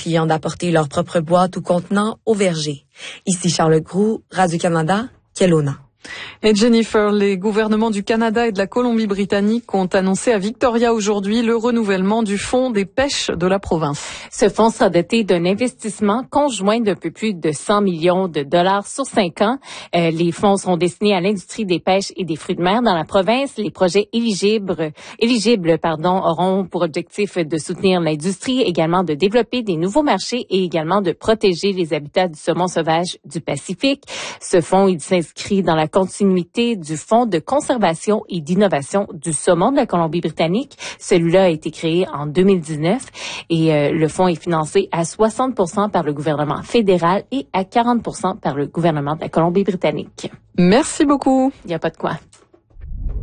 priant d'apporter leur propre boîte ou contenant au verger. Ici Charles Groux, Radio-Canada, Kelowna. Et Jennifer, les gouvernements du Canada et de la Colombie-Britannique ont annoncé à Victoria aujourd'hui le renouvellement du fonds des pêches de la province. Ce fonds sera doté d'un investissement conjoint d'un peu plus de 100 millions de dollars sur 5 ans. Les fonds seront destinés à l'industrie des pêches et des fruits de mer dans la province. Les projets éligibles auront pour objectif de soutenir l'industrie, également de développer des nouveaux marchés et également de protéger les habitats du saumon sauvage du Pacifique. Ce fonds, il s'inscrit dans la continuité du Fonds de conservation et d'innovation du saumon de la Colombie-Britannique. Celui-là a été créé en 2019 et le fonds est financé à 60% par le gouvernement fédéral et à 40% par le gouvernement de la Colombie-Britannique. Merci beaucoup. Il n'y a pas de quoi.